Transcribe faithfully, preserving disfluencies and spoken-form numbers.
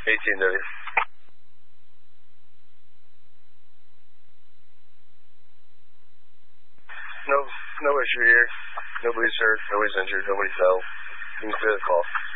eighteen W. No, no issue here. Nobody's hurt. Nobody's injured. Nobody fell. You can clear the call.